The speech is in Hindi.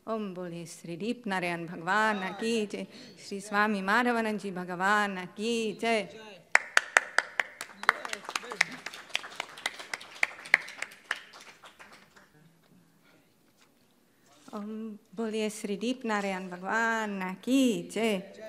ओम बोले श्री दीप नारायण भगवान की जय, श्री स्वामी माधवानंद जी भगवान की जय। ओम बोले श्री दीप नारायण भगवान की जय।